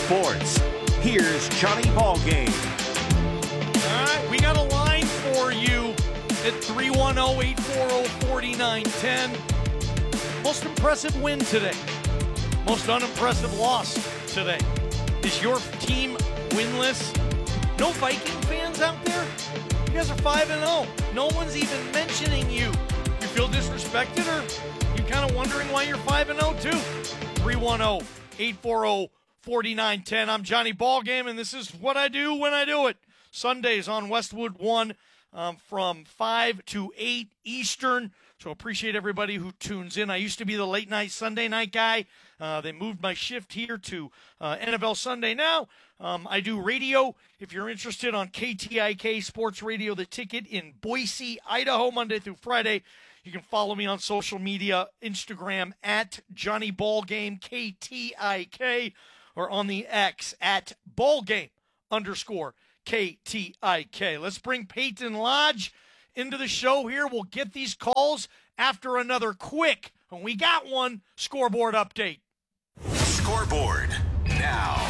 sports. Here's Johnny Ballgame. All right, we got a line for you at 310-840-4910. Most impressive win today. Most unimpressive loss today. Is your team winless? No Viking fans out there? You guys are 5-0. No one's even mentioning you. You feel disrespected, or you kind of wondering why you're 5-0 too? 310-840-4910. I'm Johnny Ballgame, and this is what I do when I do it. Sundays on Westwood 1 from 5 to 8 Eastern. So appreciate everybody who tunes in. I used to be the late night Sunday night guy. They moved my shift here to NFL Sunday now. I do radio. If you're interested, on KTIK Sports Radio, The Ticket in Boise, Idaho, Monday through Friday. You can follow me on social media, Instagram at Johnny Ballgame, KTIK, or on the X at Ballgame_KTIK. Let's bring Peyton Lodge into the show here. We'll get these calls after another quick, and we got one, scoreboard update. Scoreboard now.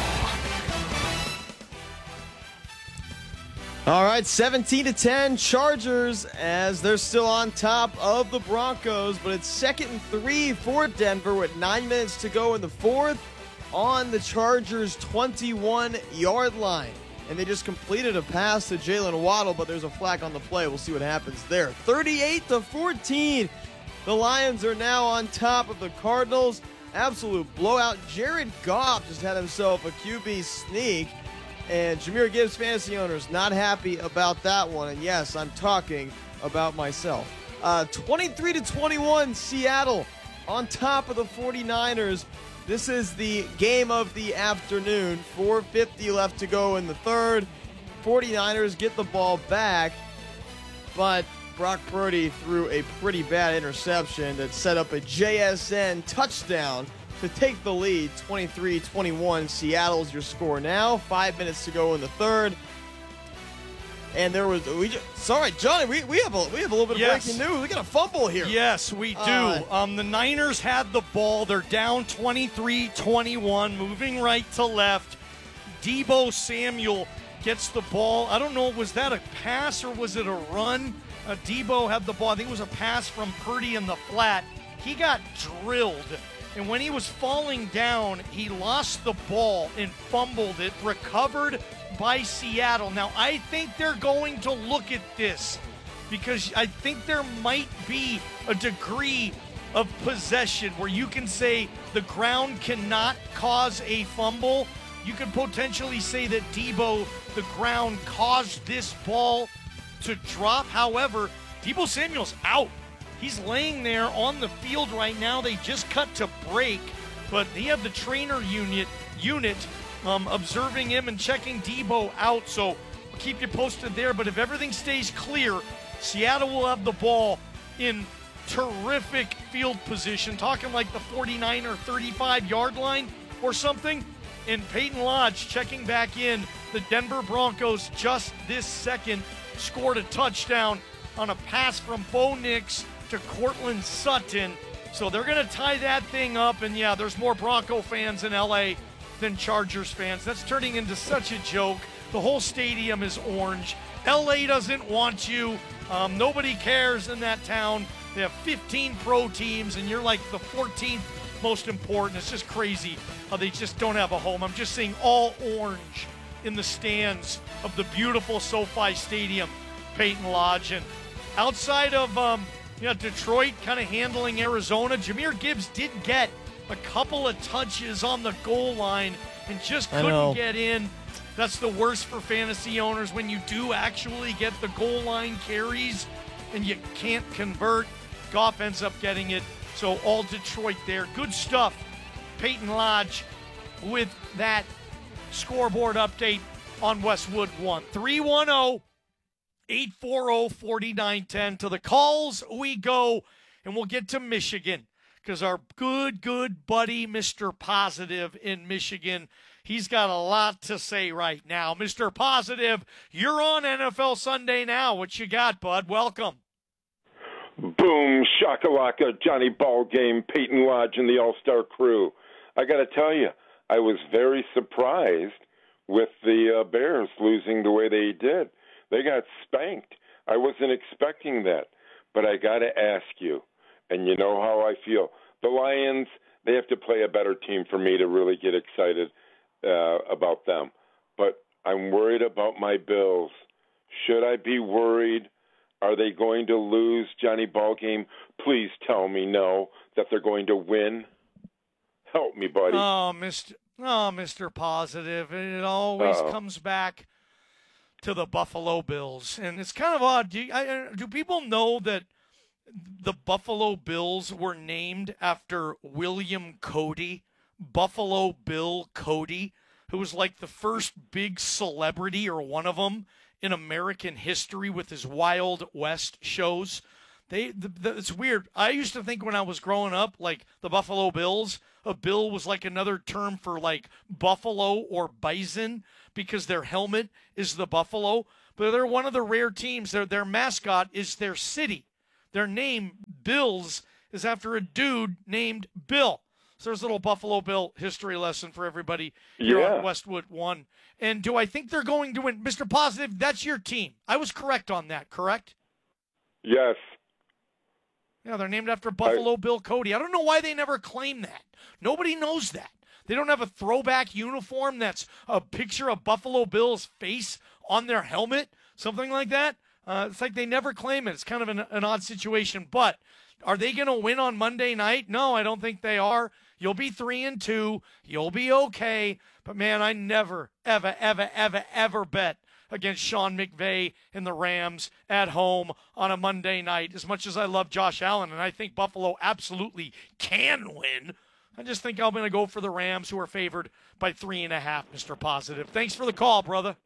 All right, 17-10 Chargers as they're still on top of the Broncos, but it's 2nd and 3 for Denver with 9 minutes to go in the fourth on the Chargers' 21-yard line. And they just completed a pass to Jalen Waddle, but there's a flag on the play. We'll see what happens there. 38-14. The Lions are now on top of the Cardinals. Absolute blowout. Jared Goff just had himself a QB sneak. And Jahmyr Gibbs fantasy owners not happy about that one. And yes, I'm talking about myself. 23-21, Seattle on top of the 49ers. This is the game of the afternoon. 4:50 left to go in the third. 49ers get the ball back, but Brock Purdy threw a pretty bad interception that set up a JSN touchdown to take the lead. 23-21. Seattle's your score now. 5 minutes to go in the third. And there was sorry, Johnny, we have a little bit of breaking news. We got a fumble here. Yes, we do. The Niners had the ball. They're down 23-21, moving right to left. Deebo Samuel gets the ball. I don't know, was that a pass or was it a run? Deebo had the ball. I think it was a pass from Purdy in the flat. He got drilled. And when he was falling down, he lost the ball and fumbled it, recovered by Seattle. Now, I think they're going to look at this because I think there might be a degree of possession where you can say the ground cannot cause a fumble. You could potentially say that Deebo, the ground caused this ball to drop. However, Deebo Samuel's out. He's laying there on the field right now. They just cut to break, but he had the trainer unit observing him and checking Deebo out. So we'll keep you posted there. But if everything stays clear, Seattle will have the ball in terrific field position, talking like the 49 or 35-yard line or something. And Peyton Lodge checking back in. The Denver Broncos just this second scored a touchdown on a pass from Bo Nix to Cortland Sutton. So they're going to tie that thing up. And yeah, there's more Bronco fans in LA than Chargers fans. That's turning into such a joke. The whole stadium is orange. LA doesn't want you. Nobody cares in that town. They have 15 pro teams, and you're like the 14th most important. It's just crazy how they just don't have a home. I'm just seeing all orange in the stands of the beautiful SoFi Stadium, Peyton Lodge. And outside of Detroit kind of handling Arizona, Jahmyr Gibbs did get a couple of touches on the goal line and just couldn't get in. That's the worst for fantasy owners when you do actually get the goal line carries and you can't convert. Goff ends up getting it. So all Detroit there. Good stuff. Peyton Lodge with that scoreboard update on Westwood 1. 310-840-4910. To the calls we go, and we'll get to Michigan because our good buddy, Mr. Positive in Michigan, he's got a lot to say right now. Mr. Positive, you're on NFL Sunday now. What you got, bud? Welcome. Boom, shakalaka, Johnny Ballgame, Peyton Lodge, and the All-Star crew. I got to tell you, I was very surprised with the Bears losing the way they did. They got spanked. I wasn't expecting that. But I got to ask you, and you know how I feel. The Lions, they have to play a better team for me to really get excited about them. But I'm worried about my Bills. Should I be worried? Are they going to lose, Johnny Ballgame? Please tell me no, that they're going to win. Help me, buddy. Mr. Positive. It always comes back to the Buffalo Bills. And it's kind of odd. Do people know that the Buffalo Bills were named after William Cody, Buffalo Bill Cody, who was like the first big celebrity or one of them in American history with his Wild West shows? It's weird. I used to think when I was growing up, like the Buffalo Bills, a bill was like another term for like buffalo or bison because their helmet is the buffalo. But they're one of the rare teams. Their mascot is their city. Their name, Bills, is after a dude named Bill. So there's a little Buffalo Bill history lesson for everybody here on Westwood One. And do I think they're going to win? Mr. Positive, that's your team. I was correct on that, correct? Yes. Yeah, they're named after Buffalo Bill Cody. I don't know why they never claim that. Nobody knows that. They don't have a throwback uniform that's a picture of Buffalo Bill's face on their helmet, something like that. It's like they never claim it. It's kind of an odd situation. But are they going to win on Monday night? No, I don't think they are. You'll be 3-2. You'll be okay. But, man, I never, ever bet against Sean McVay and the Rams at home on a Monday night. As much as I love Josh Allen, and I think Buffalo absolutely can win, I just think I'm going to go for the Rams, who are favored by 3.5, Mr. Positive. Thanks for the call, brother.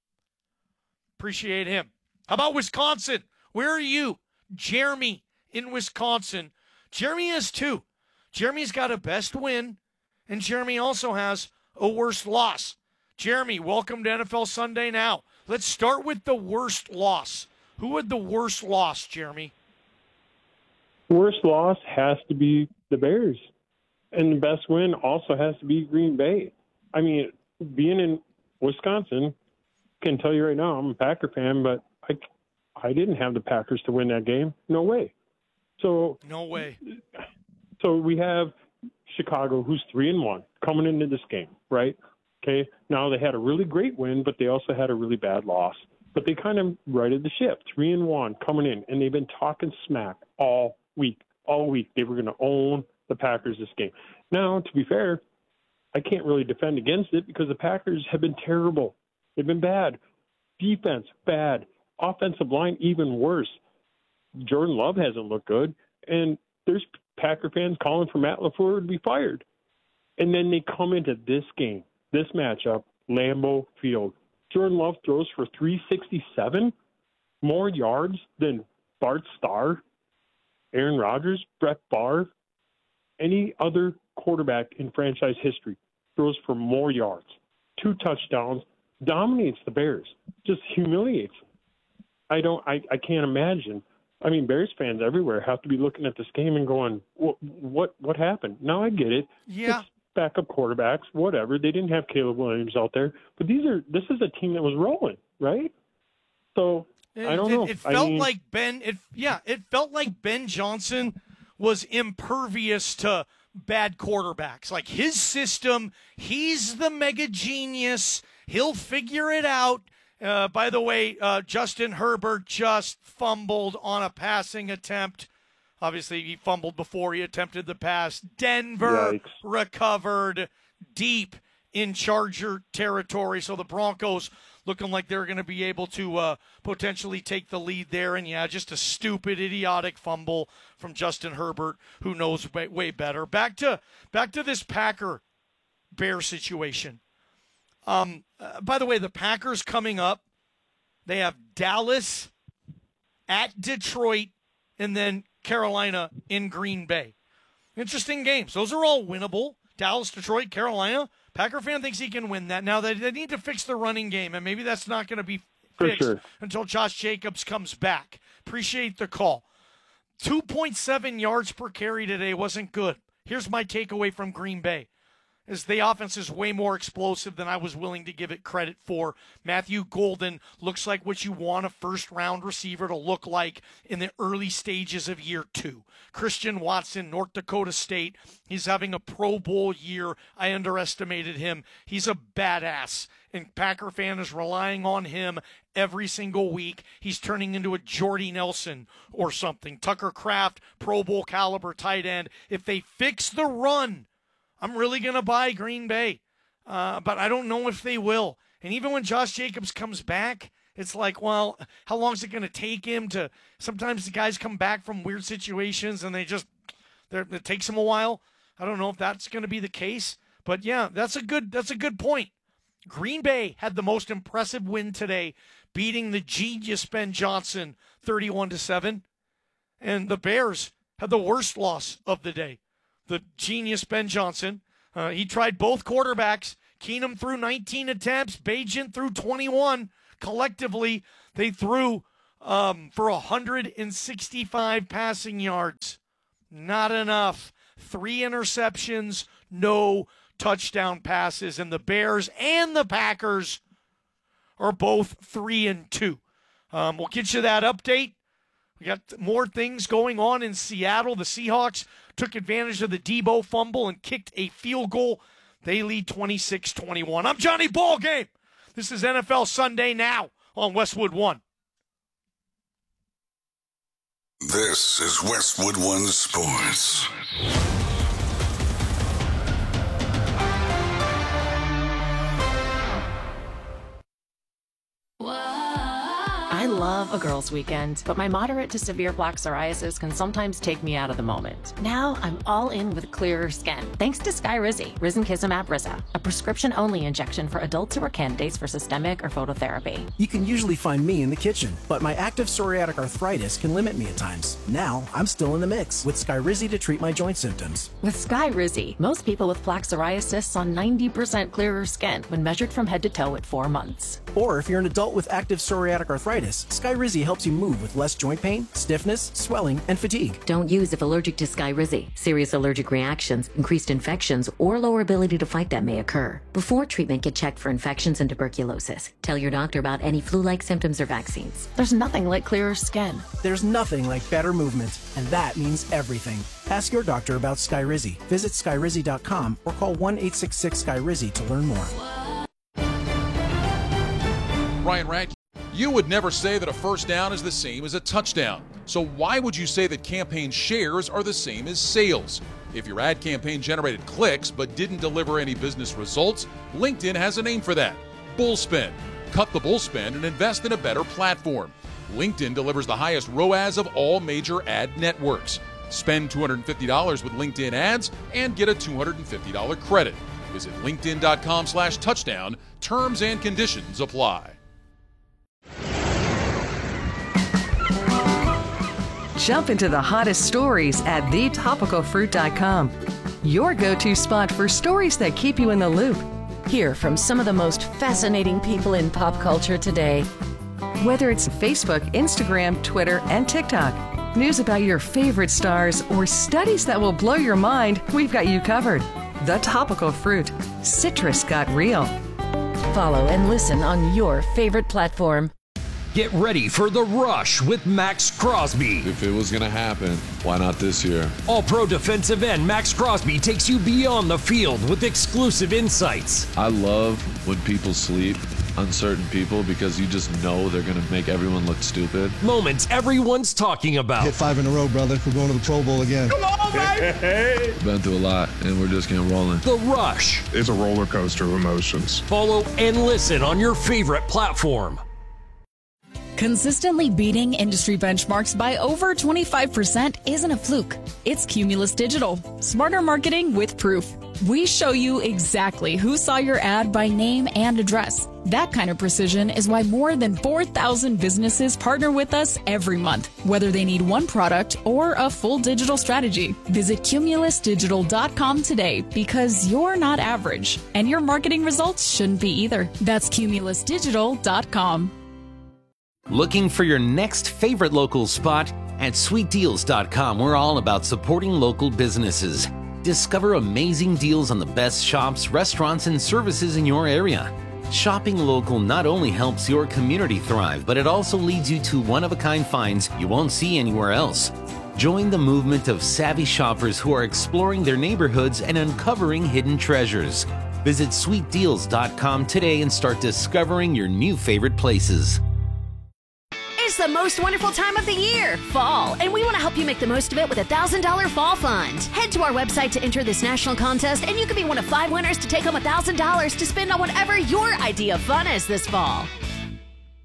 Appreciate him. How about Wisconsin? Where are you? Jeremy in Wisconsin. Jeremy has 2. Jeremy's got a best win, and Jeremy also has a worst loss. Jeremy, welcome to NFL Sunday Now. Let's start with the worst loss. Who had the worst loss, Jeremy? Worst loss has to be the Bears. And the best win also has to be Green Bay. I mean, being in Wisconsin, I can tell you right now, I'm a Packer fan, but I didn't have the Packers to win that game. No way. No way. So we have Chicago, who's 3-1, coming into this game, right? Okay. Now they had a really great win, but they also had a really bad loss. But they kind of righted the ship, 3-1 coming in, and they've been talking smack all week. All week they were going to own the Packers this game. Now, to be fair, I can't really defend against it because the Packers have been terrible. They've been bad. Defense, bad. Offensive line, even worse. Jordan Love hasn't looked good, and there's Packer fans calling for Matt LaFleur to be fired. And then they come into this game, this matchup, Lambeau Field. Jordan Love throws for 367, more yards than Bart Starr, Aaron Rodgers, Brett Favre, any other quarterback in franchise history throws for more yards, 2 touchdowns, dominates the Bears, just humiliates them. I can't imagine. I mean, Bears fans everywhere have to be looking at this game and going, what happened? Now I get it. Yeah. It's backup quarterbacks, whatever. They didn't have Caleb Williams out there, but this is a team that was rolling, right? So I don't know. It felt like it felt like Ben Johnson was impervious to bad quarterbacks. Like his system, he's the mega genius. He'll figure it out. By the way, Justin Herbert just fumbled on a passing attempt. Obviously, he fumbled before he attempted the pass. Denver recovered deep in Charger territory. So the Broncos looking like they're going to be able to potentially take the lead there. And, yeah, just a stupid, idiotic fumble from Justin Herbert, who knows way better. Back to this Packer-Bear situation. By the way, the Packers coming up, they have Dallas at Detroit and then Carolina in Green Bay. Interesting games. Those are all winnable. Dallas, Detroit, Carolina. Packer fan thinks he can win that. Now, they need to fix the running game, and maybe that's not going to be fixed until Josh Jacobs comes back. Appreciate the call. 2.7 yards per carry today wasn't good. Here's my takeaway from Green Bay. as the offense is way more explosive than I was willing to give it credit for. Matthew Golden looks like what you want a first-round receiver to look like in the early stages of year 2. Christian Watson, North Dakota State, he's having a Pro Bowl year. I underestimated him. He's a badass, and Packer fan is relying on him every single week. He's turning into a Jordy Nelson or something. Tucker Kraft, Pro Bowl caliber tight end. If they fix the run, I'm really going to buy Green Bay, but I don't know if they will. And even when Josh Jacobs comes back, it's like, well, how long is it going to take him to – sometimes the guys come back from weird situations and it takes them a while. I don't know if that's going to be the case. But, yeah, that's a good point. Green Bay had the most impressive win today, beating the genius Ben Johnson 31-7. And the Bears had the worst loss of the day. The genius Ben Johnson. He tried both quarterbacks. Keenum threw 19 attempts. Bagent threw 21. Collectively, they threw for 165 passing yards. Not enough. 3 interceptions, no touchdown passes. And the Bears and the Packers are both 3-2. We'll get you that update. We got more things going on in Seattle. The Seahawks took advantage of the Debo fumble and kicked a field goal. They lead 26-21. I'm Johnny Ballgame. This is NFL Sunday Now on Westwood One. This is Westwood One Sports. I love a girls' weekend, but my moderate to severe plaque psoriasis can sometimes take me out of the moment. Now I'm all in with clearer skin, thanks to Skyrizi, Risankizumab Riza, a prescription-only injection for adults who are candidates for systemic or phototherapy. You can usually find me in the kitchen, but my active psoriatic arthritis can limit me at times. Now I'm still in the mix with Skyrizi to treat my joint symptoms. With Skyrizi, most people with plaque psoriasis saw 90% clearer skin when measured from head to toe at 4 months. Or if you're an adult with active psoriatic arthritis, Skyrizi helps you move with less joint pain, stiffness, swelling, and fatigue. Don't use if allergic to Skyrizi. Serious allergic reactions, increased infections, or lower ability to fight them may occur. Before treatment, get checked for infections and tuberculosis. Tell your doctor about any flu-like symptoms or vaccines. There's nothing like clearer skin. There's nothing like better movement, and that means everything. Ask your doctor about Skyrizi. Visit Skyrizi.com or call 1-866-SKYRIZI to learn more. Ryan Rank, you would never say that a first down is the same as a touchdown. So why would you say that campaign shares are the same as sales? If your ad campaign generated clicks but didn't deliver any business results, LinkedIn has a name for that: Bullspend. Cut the bullspend and invest in a better platform. LinkedIn delivers the highest ROAS of all major ad networks. Spend $250 with LinkedIn ads and get a $250 credit. Visit linkedin.com/touchdown. Terms and conditions apply. Jump into the hottest stories at thetopicalfruit.com. Your go-to spot for stories that keep you in the loop. Hear from some of the most fascinating people in pop culture today. Whether it's Facebook, Instagram, Twitter, and TikTok, news about your favorite stars, or studies that will blow your mind, we've got you covered. The Topical Fruit. Citrus got real. Follow and listen on your favorite platform. Get ready for The Rush with Max Crosby. If it was going to happen, why not this year? All-Pro defensive end Max Crosby takes you beyond the field with exclusive insights. I love when people sleep on certain people because you just know they're going to make everyone look stupid. Moments everyone's talking about. Hit 5 in a row, brother. We're going to the Pro Bowl again. Come on, baby! Been through a lot, and we're just getting rolling. The Rush. It's a roller coaster of emotions. Follow and listen on your favorite platform. Consistently beating industry benchmarks by over 25% isn't a fluke. It's Cumulus Digital. Smarter marketing with proof. We show you exactly who saw your ad by name and address. That kind of precision is why more than 4,000 businesses partner with us every month, whether they need one product or a full digital strategy. Visit cumulusdigital.com today because you're not average, and your marketing results shouldn't be either. That's cumulusdigital.com. Looking for your next favorite local spot? At sweetdeals.com, we're all about supporting local businesses. Discover amazing deals on the best shops, restaurants, and services in your area. Shopping local not only helps your community thrive, but it also leads you to one-of-a-kind finds you won't see anywhere else. Join the movement of savvy shoppers who are exploring their neighborhoods and uncovering hidden treasures. Visit sweetdeals.com today and start discovering your new favorite places. It's the most wonderful time of the year, fall, and we want to help you make the most of it with a $1,000 fall fund. Head to our website to enter this national contest, and you could be one of 5 winners to take home $1,000 to spend on whatever your idea of fun is this fall.